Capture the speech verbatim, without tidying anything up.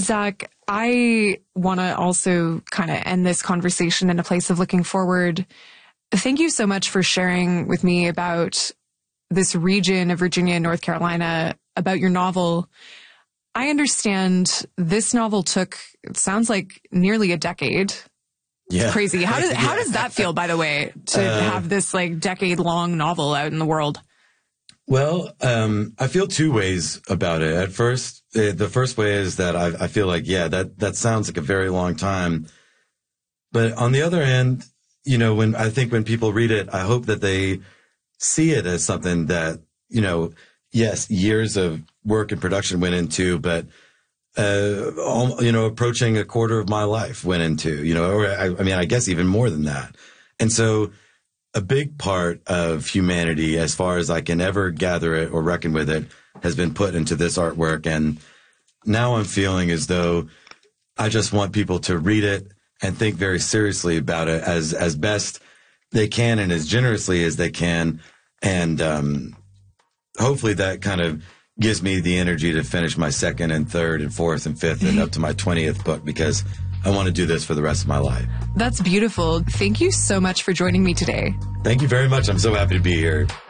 Zach, I want to also kind of end this conversation in a place of looking forward. Thank you so much for sharing with me about this region of Virginia and North Carolina, about your novel. I understand this novel took, it sounds like, nearly a decade. Yeah. It's crazy. How does, yeah. how does that feel, by the way, to uh, have this like decade long novel out in the world? Well, um, I feel two ways about it. At first, uh, the first way is that I, I feel like, yeah, that, that sounds like a very long time. But on the other hand, you know, when I think when people read it, I hope that they see it as something that, you know, yes, years of work and production went into, but, uh, all, you know, approaching a quarter of my life went into, you know, or I, I mean, I guess even more than that. And so a big part of humanity, as far as I can ever gather it or reckon with it, has been put into this artwork. And now I'm feeling as though I just want people to read it and think very seriously about it as, as best they can and as generously as they can. And, um, hopefully that kind of gives me the energy to finish my second and third and fourth and fifth and up to my twentieth book, because I want to do this for the rest of my life. That's beautiful. Thank you so much for joining me today. Thank you very much. I'm so happy to be here.